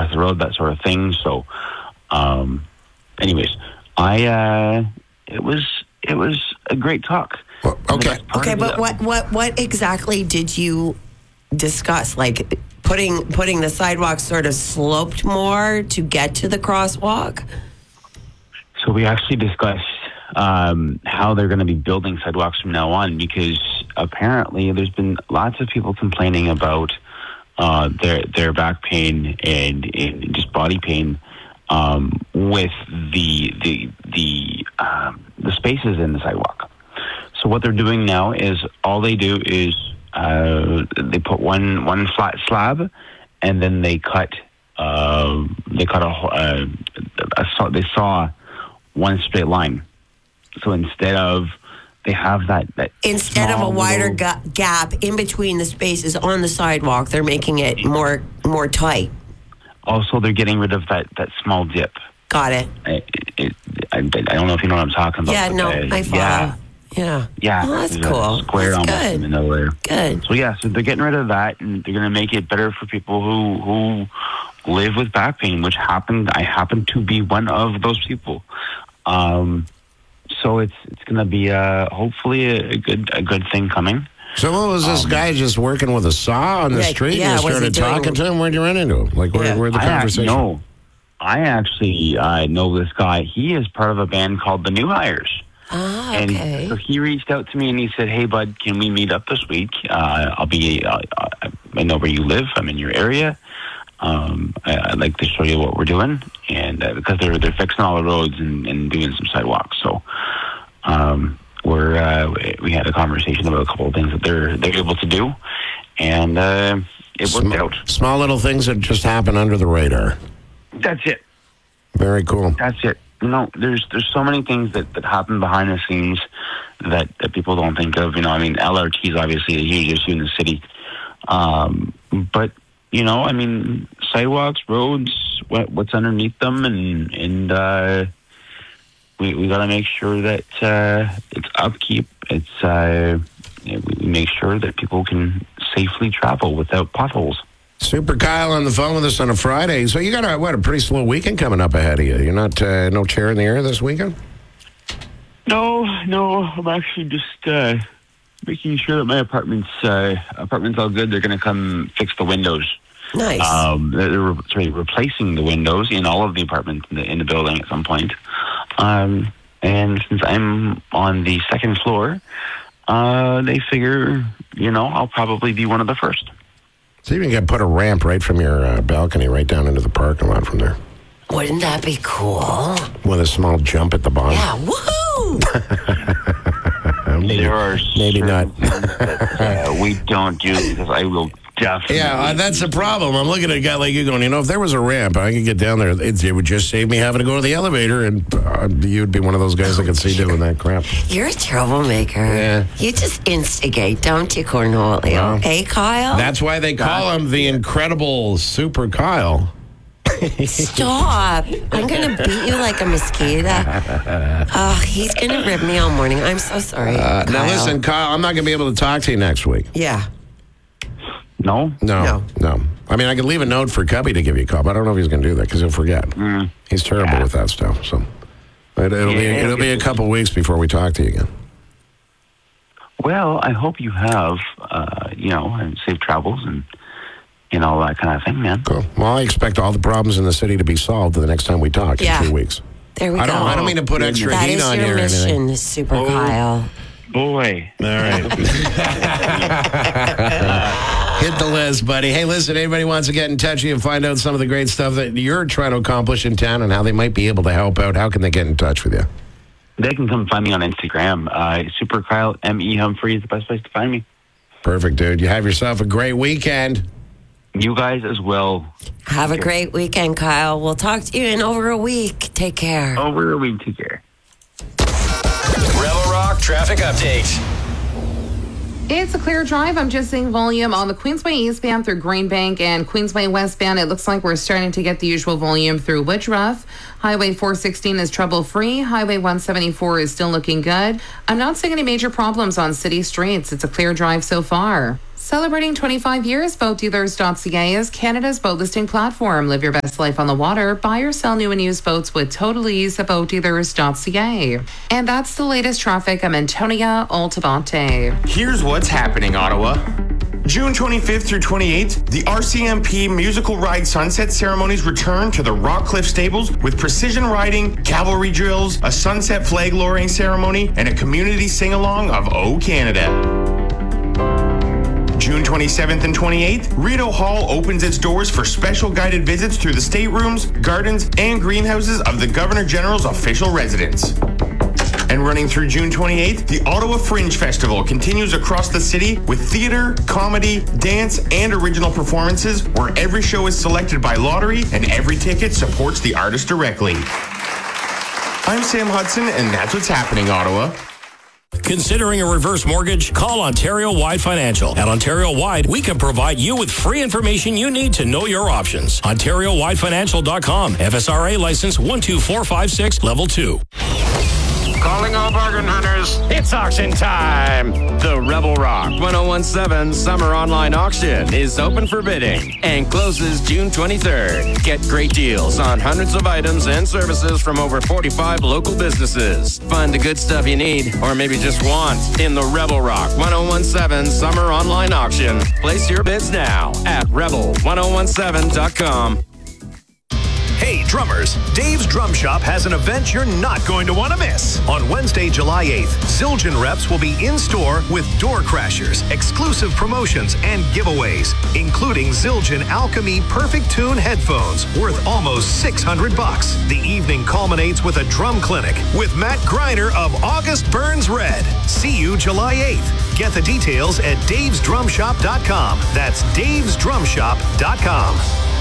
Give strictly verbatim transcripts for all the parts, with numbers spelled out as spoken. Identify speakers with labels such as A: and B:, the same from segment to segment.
A: across the road, that sort of thing. So, um, anyways, I uh, it was it was a great talk.
B: Well, okay,
C: okay, but what what what exactly did you discuss? Like putting putting the sidewalk sort of sloped more to get to the crosswalk?
A: So we actually discussed um, how they're going to be building sidewalks from now on, because apparently there's been lots of people complaining about uh, their their back pain and, and just body pain um, with the the the um, the spaces in the sidewalk. So what they're doing now is all they do is uh, they put one one flat slab, and then they cut uh, they cut a, a, a saw, they saw one straight line. So instead of they have that, that
C: instead of a wider
A: little,
C: ga- gap in between the spaces on the sidewalk, they're making it more more tight.
A: Also, they're getting rid of that, that small dip.
C: Got it.
A: It, it, I, I don't know if you know what I'm talking about.
C: Yeah, no,
A: uh,
C: I follow.
A: Yeah,
C: yeah.
A: yeah.
C: Oh, that's
A: There's a
C: cool.
A: Square
C: that's
A: almost
C: good.
A: in the middle there.
C: Good.
A: So yeah, so they're getting rid of that, and they're going to make it better for people who who live with back pain, which happened. I happen to be one of those people. Um, so it's it's going to be uh, hopefully a, a good a good thing coming.
B: So what was this um, guy just working with a saw on the
C: yeah,
B: street?
C: Yeah,
B: and you started talking to him. Where'd you run into him? Like where,
C: yeah.
B: where'd the
A: I
B: conversation?
A: No, I actually uh, know this guy. He is part of a band called the New Hires.
C: Ah,
A: and
C: okay.
A: so he reached out to me and he said, "Hey, bud, can we meet up this week? Uh, I'll be. Uh, I know where you live. I'm in your area. Um, I, I'd like to show you what we're doing, and uh, because they're they're fixing all the roads and, and doing some sidewalks. So um, we're uh, we had a conversation about a couple of things that they're they're able to do, and uh, it worked
B: Sm-
A: out.
B: Small little things that just happen under the radar.
A: That's it.
B: Very cool.
A: That's it. You know, there's there's so many things that, that happen behind the scenes that, that people don't think of. You know, I mean, L R T is obviously a huge issue in the city. Um, but, you know, I mean, sidewalks, roads, what, what's underneath them, and, and uh, we we got to make sure that uh, it's upkeep. It's uh, we make sure that people can safely travel without potholes.
B: Super Kyle on the phone with us on a Friday. So you got a what a pretty slow weekend coming up ahead of you. You're not uh, no chair in the air this weekend?
A: No, no. I'm actually just uh, making sure that my apartment's uh, apartment's all good. They're going to come fix the windows.
C: Nice.
A: Um, they're re- sorry, replacing the windows in all of the apartments in the, in the building at some point. Um, and since I'm on the second floor, uh, they figure, you know, I'll probably be one of the first.
B: So you can put a ramp right from your uh, balcony right down into the parking lot from there.
C: Wouldn't that be cool?
B: With a small jump at the bottom.
C: Yeah, woohoo!
A: maybe, there are
B: maybe not.
A: that, uh, we don't do because I will definitely.
B: Yeah, uh, that's the problem. I'm looking at a guy like you going, you know, if there was a ramp, I could get down there. It, it would just save me having to go to the elevator, and uh, you'd be one of those guys I could see doing that crap.
C: You're a troublemaker.
B: Yeah.
C: You just instigate, don't you, Cornholio? Well, hey, Kyle?
B: That's why they call him the incredible Super Kyle.
C: Stop. I'm going to beat you like a mosquito. Oh, he's going to rip me all morning. I'm so sorry,
B: uh,
C: Kyle.
B: Now, listen, Kyle, I'm not going to be able to talk to you next week.
C: Yeah.
A: No?
B: No,
C: no,
B: no. I mean, I could leave a note for Cubby to give you a call, but I don't know if he's going to do that because he'll forget.
A: Mm.
B: He's terrible
A: yeah.
B: with that stuff. So it, it'll
A: yeah,
B: be it'll be a couple weeks before we talk to you again.
A: Well, I hope you have, uh, you know, safe travels and and all that kind of thing, man.
B: Cool. Well, I expect all the problems in the city to be solved the next time we talk
C: yeah.
B: in two weeks.
C: There we
B: I
C: go.
B: don't. I don't mean to put extra
C: that
B: heat on
C: you or
B: mission,
C: anything.
B: That is
C: Super
A: oh.
C: Kyle.
A: Boy.
B: All right. uh, hit the list, buddy. Hey, listen, anybody wants to get in touch with you and find out some of the great stuff that you're trying to accomplish in town and how they might be able to help out, how can they get in touch with you?
A: They can come find me on Instagram. Uh, Super Kyle, M E Humphrey is the best place to find me.
B: Perfect, dude. You have yourself a great weekend.
A: You guys as well.
C: Have a great weekend, Kyle. We'll talk to you in over a week. Take care.
A: Over a week. Take care.
D: Rebel Rock traffic update.
E: It's a clear drive. I'm just seeing volume on the Queensway eastbound through Greenbank and Queensway westbound. It looks like we're starting to get the usual volume through Woodruff. Highway four sixteen is trouble-free. Highway one seventy-four is still looking good. I'm not seeing any major problems on city streets. It's a clear drive so far. Celebrating twenty-five years, boat dealers dot c a is Canada's boat listing platform. Live your best life on the water. Buy or sell new and used boats with total ease at boat dealers dot c a. And that's the latest traffic. I'm Antonia Altabante.
D: Here's what's happening, Ottawa. June twenty-fifth through twenty-eighth, the R C M P Musical Ride Sunset ceremonies return to the Rockcliffe Stables with precision riding, cavalry drills, a sunset flag lowering ceremony, and a community sing-along of O Canada. June twenty-seventh and twenty-eighth, Rideau Hall opens its doors for special guided visits through the staterooms, gardens, and greenhouses of the Governor General's official residence. And running through June twenty-eighth, the Ottawa Fringe Festival continues across the city with theater, comedy, dance, and original performances where every show is selected by lottery and every ticket supports the artist directly. I'm Sam Hudson, and that's what's happening, Ottawa.
F: Considering a reverse mortgage? Call Ontario Wide Financial. At Ontario Wide, we can provide you with free information you need to know your options. Ontario Wide Financial dot com. F S R A license one two four five six, level two.
G: Calling all bargain hunters. It's auction time. The Rebel Rock one oh one seven Summer Online Auction is open for bidding and closes June twenty-third. Get great deals on hundreds of items and services from over forty-five local businesses. Find the good stuff you need or maybe just want in the Rebel Rock one oh one seven Summer Online Auction. Place your bids now at rebel one oh one seven dot com.
H: Hey, drummers, Dave's Drum Shop has an event you're not going to want to miss. On Wednesday, July eighth, Zildjian reps will be in store with door crashers, exclusive promotions, and giveaways, including Zildjian Alchemy Perfect Tune headphones worth almost six hundred bucks. The evening culminates with a drum clinic with Matt Greiner of August Burns Red. See you July eighth. Get the details at daves drum shop dot com. That's daves drum shop dot com.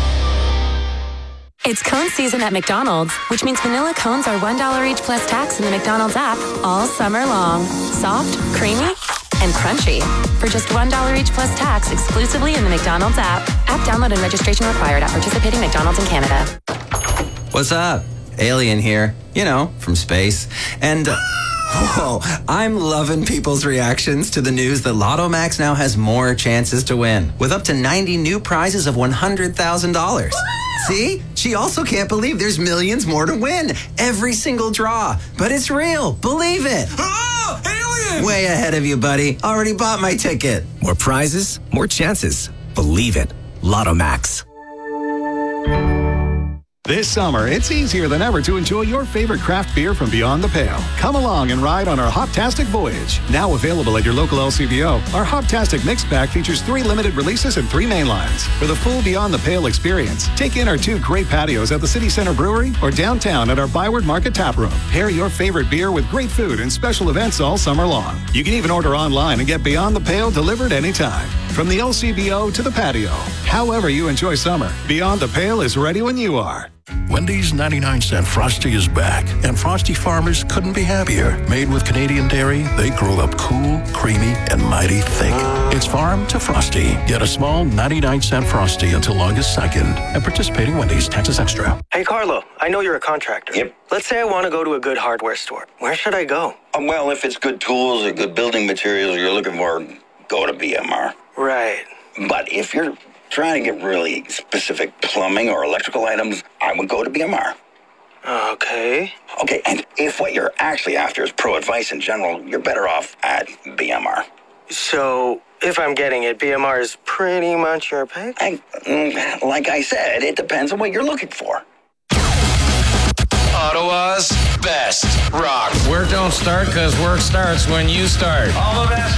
I: It's cone season at McDonald's, which means vanilla cones are one dollar each plus tax in the McDonald's app all summer long. Soft, creamy, and crunchy. For just one dollar each plus tax exclusively in the McDonald's app. App download and registration required at participating McDonald's in Canada.
J: What's up? Alien here. You know, from space. And... Uh, Whoa, I'm loving people's reactions to the news that Lotto Max now has more chances to win, with up to ninety new prizes of one hundred thousand dollars. See? She also can't believe there's millions more to win. Every single draw. But it's real. Believe it.
K: Oh, alien!
J: Way ahead of you, buddy. Already bought my ticket.
K: More prizes, more chances. Believe it. Lotto Max.
L: This summer, it's easier than ever to enjoy your favorite craft beer from beyond the pale. Come along and ride on our Hoptastic Voyage. Now available at your local L C B O, our Hoptastic Mix Pack features three limited releases and three main lines. For the full Beyond the Pale experience, take in our two great patios at the City Center Brewery or downtown at our Byward Market Tap Room. Pair your favorite beer with great food and special events all summer long. You can even order online and get Beyond the Pale delivered anytime. From the L C B O to the patio, however you enjoy summer, Beyond the Pale is ready when you are.
M: Wendy's ninety-nine cent Frosty is back, and Frosty farmers couldn't be happier. Made with Canadian dairy, they grow up cool, creamy, and mighty thick. It's farm to Frosty. Get a small ninety-nine cent Frosty until August second at participating Wendy's, taxes extra.
N: Hey, Carlo, I know you're a contractor.
O: Yep.
N: Let's say I want to go to a good hardware store. Where should I go?
O: Um, well, if it's good tools or good building materials you're looking for, go to B M R.
N: Right.
O: But if you're trying to get really specific plumbing or electrical items, I would go to B M R.
N: Okay.
O: Okay, and if what you're actually after is pro advice in general, you're better off at B M R.
N: So, if I'm getting it, B M R is pretty much your pick?
O: I, like I said, it depends on what you're looking for.
G: Ottawa's best rock. Work don't start because work starts when you start.
P: All the best